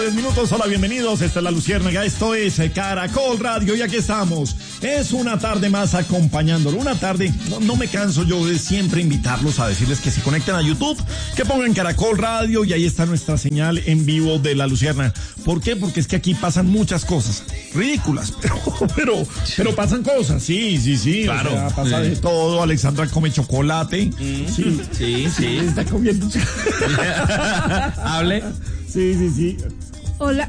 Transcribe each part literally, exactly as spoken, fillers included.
diez minutos, hola, bienvenidos, esta es La Luciérnaga, esto es Caracol Radio y aquí estamos. Es una tarde más acompañándolo, una tarde, no, no me canso yo de siempre invitarlos a decirles que se conecten a YouTube, que pongan Caracol Radio y ahí está nuestra señal en vivo de La Luciérnaga. ¿Por qué? Porque es que aquí pasan muchas cosas, ridículas, pero pero, pero pasan cosas, sí, sí, sí, claro, o sea, pasa sí. de todo. Alexandra come chocolate, Mm. sí, Sí, sí. está comiendo Hable. sí, sí, sí. Hola.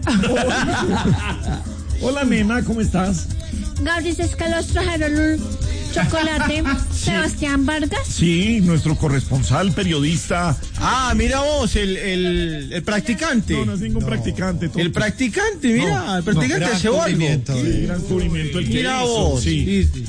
Hola, nena, ¿cómo estás? Gabriel, dices que los trajeron un chocolate. Sebastián Vargas. Sí, nuestro corresponsal, periodista. Ah, mira vos, el, el, el practicante. No, no es ningún practicante. tonto. El practicante, mira, No, el practicante no, llevó algo. Sí, gran cubrimiento el que Mira hizo, vos. sí. Sí, sí.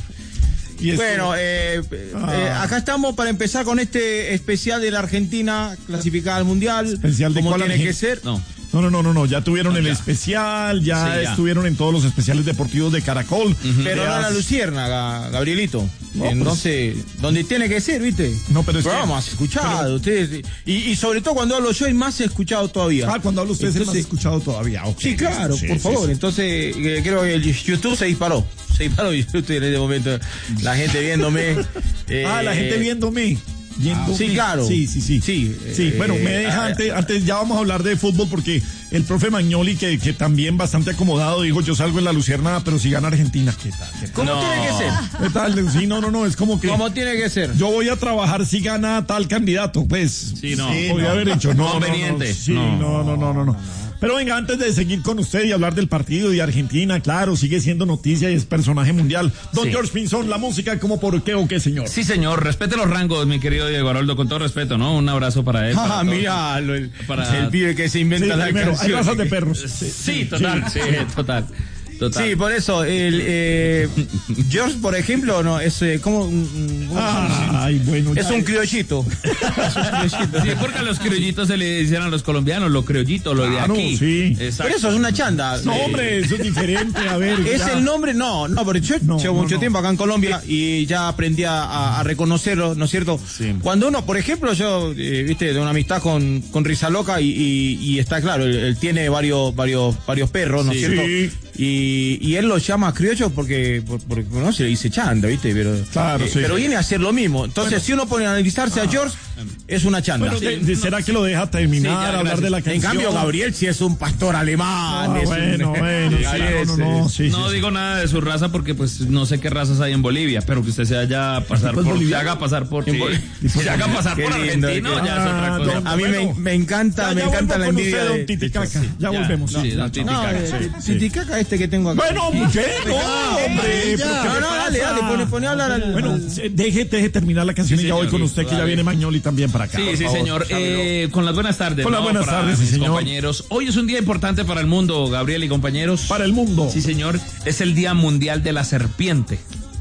Y esto- Bueno, eh, Ah. eh, acá estamos para empezar con este especial de la Argentina clasificada al Mundial. ¿Especial de como cuál tiene Argen- que ser. No. No, no, no, no, no, ya tuvieron No, el ya. especial, ya, Sí, ya. estuvieron en todos los especiales deportivos de Caracol. Pero De no la as- Luciérnaga, Gabrielito. No, Eh, pues- no sé, donde tiene que ser, ¿viste? No, pero es que- Programa más escuchado, ustedes. Y, y sobre todo cuando hablo yo, hay más escuchado todavía. Ah, cuando habla usted es el más Entonces- escuchado todavía. ok. Sí, claro, Sí, por sí, favor. sí. Entonces, eh, creo que el YouTube se disparó. Se disparó YouTube en este momento. La gente viéndome. eh, Ah, la gente viéndome. Viéndome. sí, claro. Sí, sí, sí. Sí, Sí, eh, bueno, me eh, deja ah, antes, antes, ya vamos a hablar de fútbol porque el profe Magnoli, que, que también bastante acomodado, dijo, yo salgo en la Luciérnaga, pero si gana Argentina, ¿qué tal? ¿Qué tal? ¿Cómo No. tiene que ser? ¿Qué tal? Sí, no, no, no, es como que ¿Cómo tiene que ser? yo voy a trabajar si gana tal candidato, pues. Sí, no. Podría haber dicho, no, no, no, Conveniente. sí, No. no, no, no, no, no. Pero venga, antes de seguir con usted y hablar del partido de Argentina, claro, sigue siendo noticia y es personaje mundial. Don Sí. George Pinzón, la música, ¿cómo por qué o qué, señor? Sí, señor, respete los rangos, mi querido Diego Haroldo, con todo respeto, ¿no? Un abrazo para él. para Ah, todos. mira, lo- el, Para- el pibe que se inventa Sí, la primero, hay canción. razas de perros. Sí, total, sí, total. Total. Sí, por eso, el eh, George, por ejemplo, no, es eh, como un, un- Ay, bueno. es ya- un criollito. Es un criollito. Sí, porque a los criollitos se le dicen a los colombianos, los criollitos, lo de Claro, aquí. sí. Exacto. Por eso es una chanda. No, Eh, hombre, eso es diferente, a ver. Es ya. el nombre, no, no, porque yo No, llevo no, mucho no. tiempo acá en Colombia y ya aprendí a, a- a reconocerlo, ¿no es cierto? Sí. Cuando uno, por ejemplo, yo, eh, viste, de una amistad con, con Risa Loca y, y- y está claro, él, él tiene varios, varios, varios perros, ¿no es Sí. cierto? Sí. Y, y él los llama criollos porque, por- porque no se le dice chanda, viste, pero, Claro, eh, sí. pero viene a hacer lo mismo. Entonces, si uno pone a analizarse a George, es una chanda. Bueno, de- de- ¿será que lo deja terminar, Sí, ya, hablar gracias. de la En canción? cambio, Gabriel sí es un pastor alemán. Ah, es un- bueno, bueno, sí, Gabriel no, no, es, no, eh, sí, No sí, sí. digo nada de su raza porque pues no sé qué razas hay en Bolivia, pero que usted se haya pasar ¿Pues por, se boliviano? haga pasar por, En sí, Bol- se haga pasar Qué por lindo, argentino, qué- ya es otra Ah, cosa. don- A mí Bueno. me, me encanta, Ya, me ya encanta vuelvo la con envidia. usted, don de- Titicaca. Sí. Ya Ya, volvemos. sí, don No, Titicaca, eh, sí, sí. Titicaca este que tengo acá. Bueno, ¿qué? No, hombre. Ya. ¿pero qué No, le no, dale, pasa? dale, pone- pone a hablar al- Bueno, al- se- deje, deje terminar la canción Sí, y ya voy señor, con listo, usted, que ya dale. viene Magnoli también para acá. Sí, por sí, favor. señor. Eh, con las buenas tardes. Con las ¿no? buenas Para tardes, sí, mis señor. compañeros. Hoy es un día importante para el mundo, Gabriel y compañeros. Para el mundo. Sí, señor. Es el Día Mundial de la Serpiente.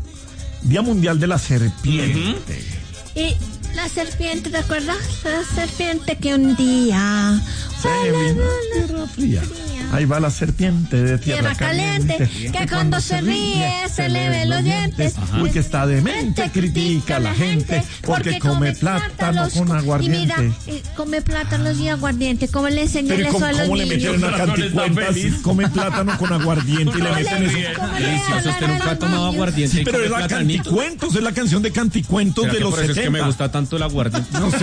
Día Mundial de la Serpiente. Y la serpiente, ¿te acuerdas? La serpiente que un día Se vino tierra fría. Ahí va la serpiente de tierra, Tierra caliente, que cuando se ríe se le ven los dientes. Uy, que está demente, critica a la gente porque come plátano con Y aguardiente. mira, eh, come plátanos y aguardiente. ¿Cómo le enseñan Pero eso ¿cómo, a los cómo le niños? metieron a Plátano está canticuentas? feliz. Come plátano con aguardiente y le ¿Cómo meten le- eso. cómo le Delicioso, hablan usted a nunca ha los tomado niños? aguardiente. Sí, y pero come es la platanito. canticuentos, es la canción de canticuentos ¿Será de que los por eso es que me setenta. gusta tanto el aguardiente? No sé,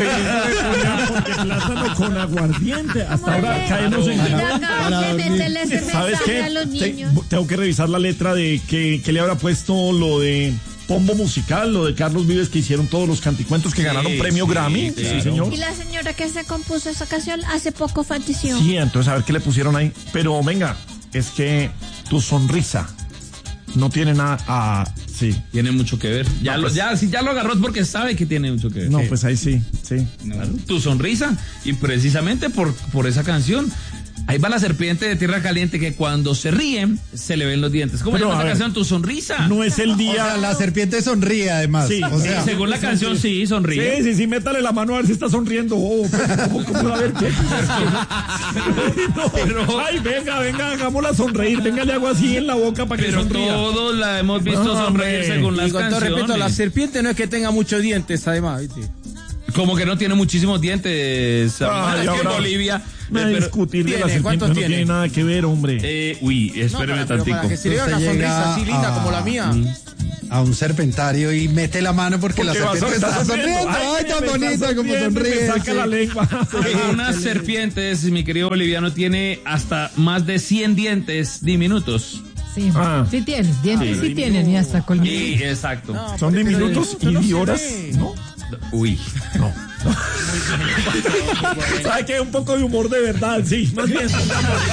porque plátano con aguardiente. Hasta ¿Cómo ahora le- caemos en... Mira, Gabriel, métele ese ¿Sabes mensaje qué? a los Te- niños. tengo que revisar la letra de que, que le habrá puesto lo de Pombo Musical, lo de Carlos Vives, que hicieron todos los canticuentos que ganaron premio sí, Grammy. claro. Sí, señor. Y la señora que se compuso esa canción hace poco falleció. Sí, entonces a ver qué le pusieron ahí. Pero venga, es que tu sonrisa no tiene nada a... Sí. Tiene mucho que ver. Ya, No, lo, pues- ya, si ya lo agarró es porque sabe que tiene mucho que ver. No, Sí. pues ahí sí, sí. Claro, tu sonrisa. Y precisamente por, por esa canción. Ahí va la serpiente de tierra caliente que cuando se ríe se le ven los dientes. ¿Cómo Pero, se llama a esa ver, canción? Tu sonrisa. No es el O día... sea, la serpiente sonríe además. Sí, o sea, Sí, según la canción, sí, sonríe. Sí, sí, sí, métale la mano a ver si está sonriendo. Oh, ¿cómo, cómo, a ver qué? No, Pero- ay, venga, venga, hagámosla sonreír. Venga, le hago así en la boca para que Pero sonría. todos la hemos visto No, sonreír hombre. según las Y con todo canciones. respeto, la serpiente no es que tenga muchos dientes, además, ¿viste? Como que no tiene muchísimos dientes. Ah, es y que en ahora Bolivia. Me eh, a pero- discutir de la ¿tiene? serpiente ¿Cuántos no tiene? tiene nada que ver, hombre. eh, uy, No, espéreme para, pero tantico. para que se le vea Usted una sonrisa llega así linda a- como la mía. A un serpentario y mete la mano porque, la Porque va a serpiente estar está sonriendo. Ay, que tan me está bonita como sonriendo, sonríe. Me saca sí. la lengua. Algunas serpientes, mi querido boliviano, tiene hasta más de cien dientes diminutos. Sí, Ah. sí tienen, dientes sí, tienen y hasta colmillos. Y exacto. Son diminutos y no de se horas, ve. ¿no? Uy. ¿Sabe qué? Un poco de humor de verdad, sí. Más bien.